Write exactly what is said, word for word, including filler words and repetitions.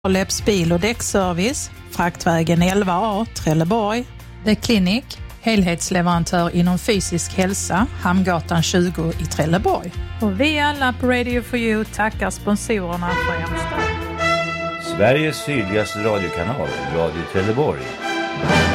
Läpps bil- och däckservice, Fraktvägen elva A, Trelleborg. The Clinic, helhetsleverantör inom fysisk hälsa, Hamngatan tjugo i Trelleborg. Och vi alla på Radio for You tackar sponsorerna för er stöd. Sveriges sydligaste radiokanal, Radio Trelleborg.